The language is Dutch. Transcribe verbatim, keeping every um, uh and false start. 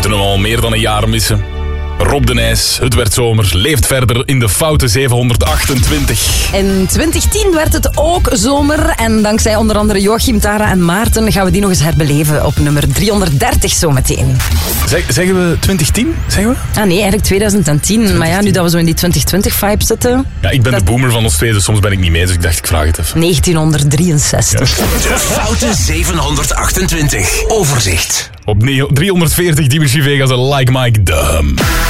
moeten hem al meer dan een jaar missen. Rob de Nijs, het werd zomer, leeft verder in de foute zevenhonderdachtentwintig. In twintig tien werd het ook zomer. En dankzij onder andere Joachim, Tara en Maarten gaan we die nog eens herbeleven op nummer driehonderddertig zometeen. Zeg, zeggen we twintig tien? Zeggen we? Ah nee, eigenlijk twintig tien. Maar ja, nu dat we zo in die twintig twintig vibe zitten... Ja, ik ben dat... de boomer van ons twee, dus soms ben ik niet mee. Dus ik dacht, ik vraag het even. negentienhonderddrieënzestig. Ja. De foute zevenhonderdachtentwintig. Overzicht. Op driehonderdveertig Dimitri Vegas en Like Mike Dumb.